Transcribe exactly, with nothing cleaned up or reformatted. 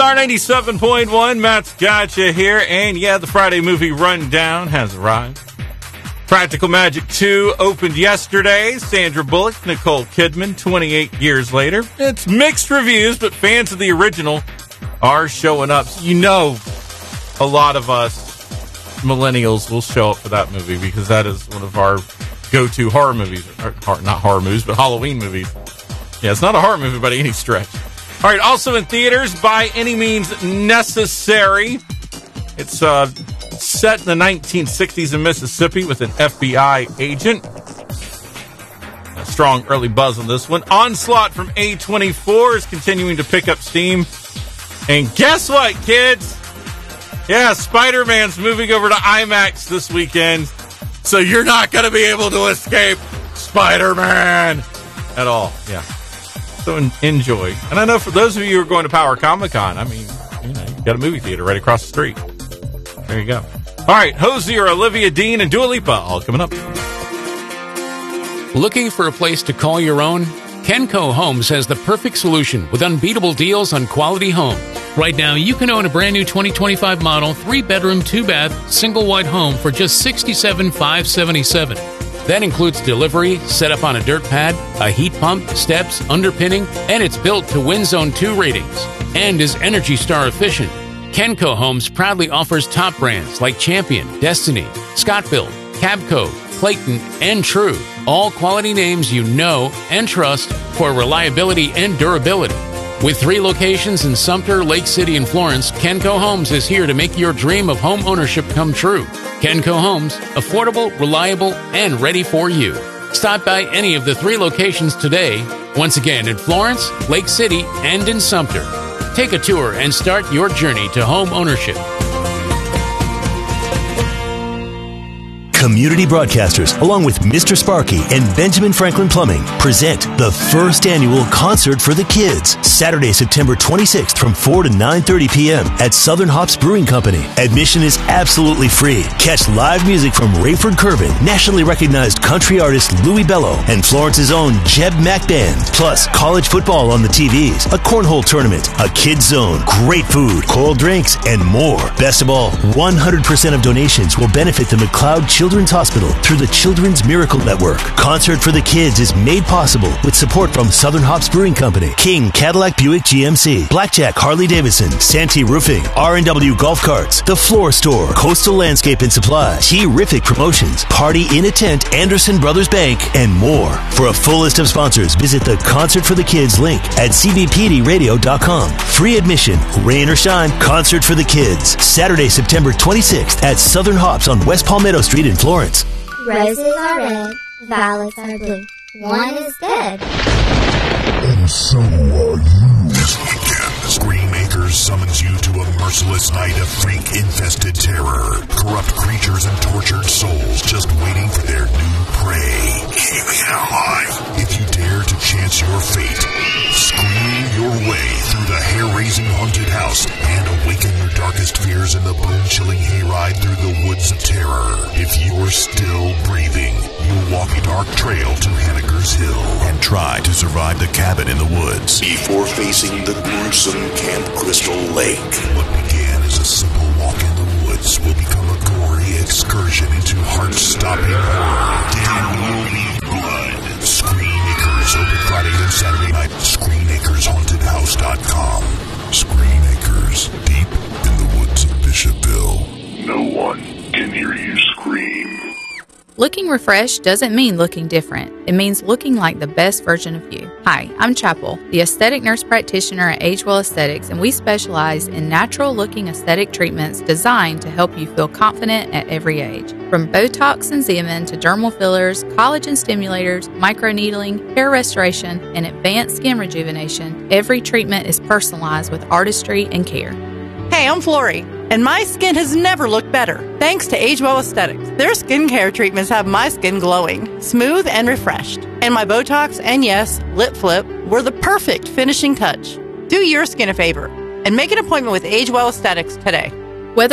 Star ninety-seven point one, Matt's Gotcha here, and yeah, the Friday movie rundown has arrived. Practical Magic two opened yesterday. Sandra Bullock, Nicole Kidman, twenty-eight years later. It's mixed reviews, but fans of the original are showing up. So you know, a lot of us millennials will show up for that movie because that is one of our go-to horror movies. Or, not horror movies, but Halloween movies. Yeah, it's not a horror movie by any stretch. All right, also in theaters, By Any Means Necessary. It's uh, set in the nineteen sixties in Mississippi with an F B I agent. A strong early buzz on this one. Onslaught from A twenty-four is continuing to pick up steam. And guess what, kids? Yeah, Spider-Man's moving over to IMAX this weekend. So you're not going to be able to escape Spider-Man at all. Yeah. So enjoy. And I know for those of you who are going to Power Comic-Con, I mean, you know, you've got a movie theater right across the street. There you go. All right, Hosier, Olivia Dean, and Dua Lipa all coming up. Looking for a place to call your own? Kenco Homes has the perfect solution with unbeatable deals on quality homes. Right now, you can own a brand new twenty twenty-five model, three-bedroom, two-bath, single-wide home for just sixty-seven thousand five hundred seventy-seven dollars. That includes delivery, set up on a dirt pad, a heat pump, steps, underpinning, and it's built to Wind Zone two ratings and is Energy Star efficient. Kenco Homes proudly offers top brands like Champion, Destiny, Scott-Built, Cabco, Clayton, and True. All quality names you know and trust for reliability and durability. With three locations in Sumter, Lake City, and Florence, Kenco Homes is here to make your dream of home ownership come true. Kenco Homes, affordable, reliable, and ready for you. Stop by any of the three locations today, once again in Florence, Lake City, and in Sumter. Take a tour and start your journey to home ownership. Community Broadcasters, along with Mister Sparky and Benjamin Franklin Plumbing, present the first annual Concert for the Kids, Saturday, September twenty-sixth from four to nine thirty p.m. at Southern Hops Brewing Company. Admission is absolutely free. Catch live music from Rayford Curbin, nationally recognized country artist Louis Bello, and Florence's own Jeb Mack Band, plus college football on the T Vs, a cornhole tournament, a kids zone, great food, cold drinks, and more. Best of all, one hundred percent of donations will benefit the McLeod Children's Hospital through the Children's Miracle Network. Concert for the Kids is made possible with support from Southern Hops Brewing Company, King Cadillac Buick G M C, Blackjack Harley Davidson, Santee Roofing, R and W Golf Carts, The Floor Store, Coastal Landscape and Supply, T-Rific Promotions, Party Inn a Tent, Anderson Brothers Bank, and more. For a full list of sponsors, visit the Concert for the Kids link at c b p d radio dot com. Free admission, rain or shine, Concert for the Kids. Saturday, September twenty-sixth at Southern Hops on West Palmetto Street in Florence. Roses are red, violets are blue. One is dead. And so are you. This weekend, Screammakers summons you to a merciless night of freak-infested terror. Corrupt creatures and tortured souls just waiting for their new prey. Keeping it alive. If you dare to chance your fate, scream your way through the hair-raising haunted house and awaken your darkest fears in the bone-chilling hayride through the woods of terror. If you're still breathing, you'll walk a dark trail to Henniker's Hill and try to survive the cabin in the woods before facing the gruesome Camp Crystal Lake. What began as a simple walk in the woods will become a gory excursion into heart-stopping horror. Damn will leave blood. Screammakers open Friday and Saturday night. screen acres haunted house dot com. Screammakers, deep in the woods of Bishopville. No one can hear you scream. Looking refreshed doesn't mean looking different. It means looking like the best version of you. Hi, I'm Chapel, the aesthetic nurse practitioner at Agewell Aesthetics, and we specialize in natural-looking aesthetic treatments designed to help you feel confident at every age. From Botox and Xeomin to dermal fillers, collagen stimulators, microneedling, hair restoration, and advanced skin rejuvenation, every treatment is personalized with artistry and care. Hey, I'm Flory, and my skin has never looked better. Thanks to Agewell Aesthetics. Their skincare treatments have my skin glowing, smooth, and refreshed. And my Botox and, yes, lip flip were the perfect finishing touch. Do your skin a favor and make an appointment with Agewell Aesthetics today.